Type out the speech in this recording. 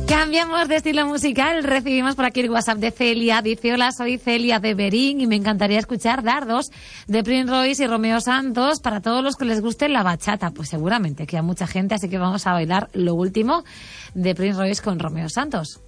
Cambiamos de estilo musical. Recibimos por aquí el WhatsApp de Celia. Dice: hola, soy Celia de Berín y me encantaría escuchar Dardos de Prince Royce y Romeo Santos para todos los que les guste la bachata. Pues seguramente que a mucha gente, así que vamos a bailar lo último de Prince Royce con Romeo Santos.